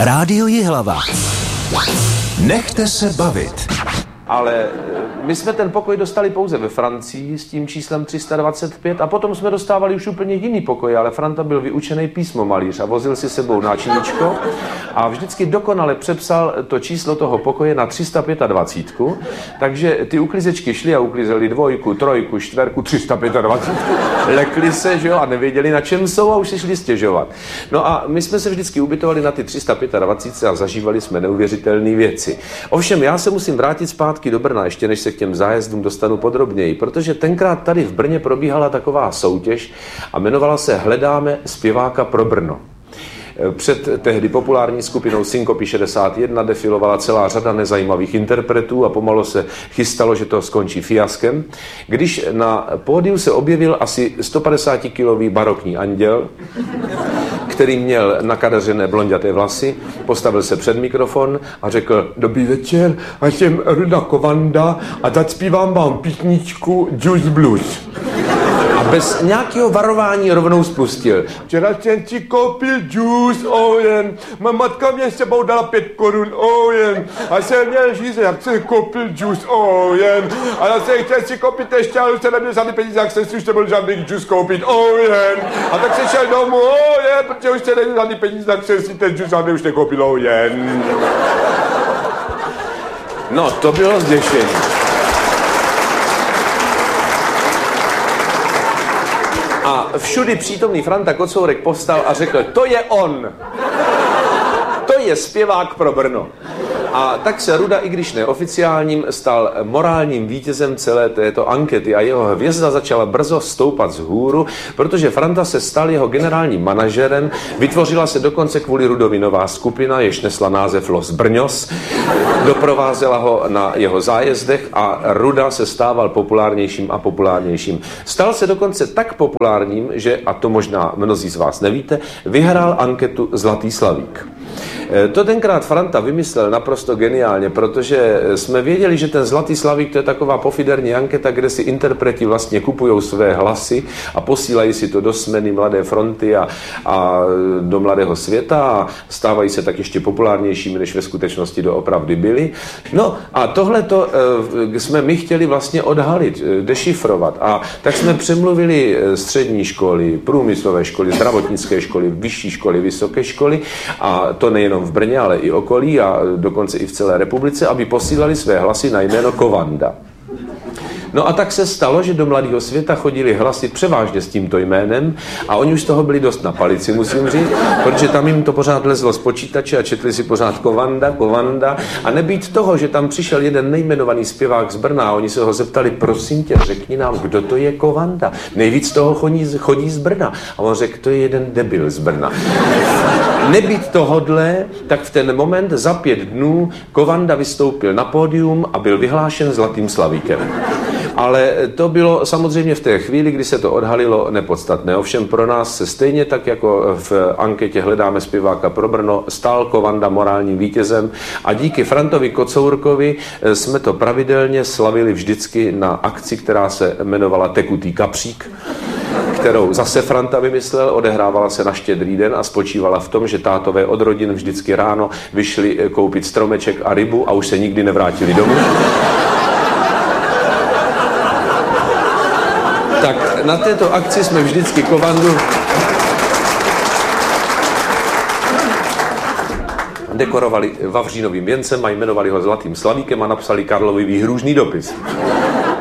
Rádio Jihlava. Nechte se bavit. Ale my jsme ten pokoj dostali pouze ve Francii s tím číslem 325 a potom jsme dostávali už úplně jiný pokoj, ale Franta byl vyučený písmomalíř a vozil si sebou náčiníčko a vždycky dokonale přepsal to číslo toho pokoje na 325, takže ty uklizečky šly a uklizeli 2, 3, 4, 325, lekli se, že jo, a nevěděli, na čem jsou a už si šli stěžovat. No a my jsme se vždycky ubytovali na ty 325 a zažívali jsme neuvěřitelné věci. Ovšem, já se musím vrátit zpátky do Brna, ještě než se k těm zájezdům dostanu podrobněji, protože tenkrát tady v Brně probíhala taková soutěž a jmenovala se Hledáme zpěváka pro Brno. Před tehdy populární skupinou Synkopy 61 defilovala celá řada nezajímavých interpretů a pomalu se chystalo, že to skončí fiaskem, když na pódiu se objevil asi 150-kilový barokní anděl, který měl nakadařené blonďaté vlasy, postavil se před mikrofon a řekl: Dobrý večer, a jsem Ruda Kovanda a teď zpívám vám písničku Juice Blues. A bez nějakého varování rovnou spustil. Včera jsem si koupil juice, jen. Má matka mě s sebou dala 5 korun, jen. A jsem měl žíze, jak jsem koupil juice, jen. A já jsem chtěl si koupit ještě, ale už jsem neměl žádný peníze, jak jsem si už nebyl žádný juice koupit, jen. A tak jsem šel domů, jen, protože už jsem neměl žádný peníze, tak jsem si ten juice žádný už nekoupil, jen. No, to bylo zděšení. A všudy přítomný Franta Kocourek povstal a řekl: To je on! To je zpěvák pro Brno. A tak se Ruda, i když neoficiálním, stal morálním vítězem celé této ankety a jeho hvězda začala brzo stoupat vzhůru, protože Franta se stal jeho generálním manažerem, vytvořila se dokonce kvůli Rudovi nová skupina, jež nesla název Los Brňos, doprovázela ho na jeho zájezdech a Ruda se stával populárnějším a populárnějším. Stal se dokonce tak populárním, že, a to možná mnozí z vás nevíte, vyhrál anketu Zlatý slavík. To tenkrát Franta vymyslel naprosto geniálně, protože jsme věděli, že ten Zlatý slavík to je taková pofiderní anketa, kde si interpreti vlastně kupujou své hlasy a posílají si to do Smeny, Mladé fronty a do Mladého světa a stávají se tak ještě populárnějšími, než ve skutečnosti doopravdy byli. No a tohleto jsme my chtěli vlastně odhalit, dešifrovat, a tak jsme přemluvili střední školy, průmyslové školy, zdravotnické školy, vyšší školy, vysoké školy, a to nejenom v Brně, ale i okolí a dokonce i v celé republice, aby posílali své hlasy na jméno Kovanda. No a tak se stalo, že do Mladého světa chodili hlasy převážně s tímto jménem a oni už z toho byli dost na palici, musím říct, protože tam jim to pořád lezlo z počítače a četli si pořád Kovanda a nebýt toho, že tam přišel jeden nejmenovaný zpěvák z Brna a oni se ho zeptali: Prosím tě, řekni nám, kdo to je Kovanda. Nejvíc toho chodí z Brna. A on řekl: To je jeden debil z Brna. Nebýt tohodle, tak v ten moment za 5 dnů Kovanda vystoupil na pódium a byl vyhlášen Zlatým slavíkem. Ale to bylo samozřejmě v té chvíli, kdy se to odhalilo, nepodstatné. Ovšem pro nás se stejně tak jako v anketě Hledáme zpěváka pro Brno stal Kovanda morálním vítězem a díky Frantovi Kocourkovi jsme to pravidelně slavili vždycky na akci, která se jmenovala Tekutý kapřík, kterou zase Franta vymyslel, odehrávala se na Štědrý den a spočívala v tom, že tátové od rodin vždycky ráno vyšli koupit stromeček a rybu a už se nikdy nevrátili domů. Tak na této akci jsme vždycky Kovandu dekorovali vavřínovým věncem a jmenovali ho Zlatým slavíkem a napsali Karlovi výhrůžný dopis.